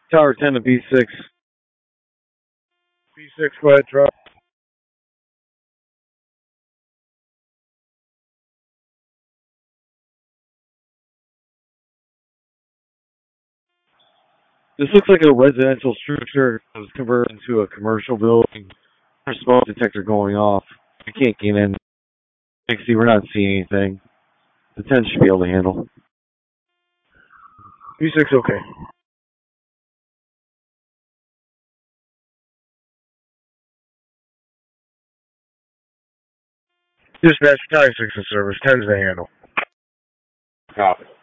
Tower 10 to B6. B6, go ahead, drop. This looks like a residential structure that was converted into a commercial building. There's a smoke detector going off. I can't get in. See, we're not seeing anything. The 10 should be able to handle. B6, okay. Dispatch, Tower 6 in service. 10's the handle. Copy.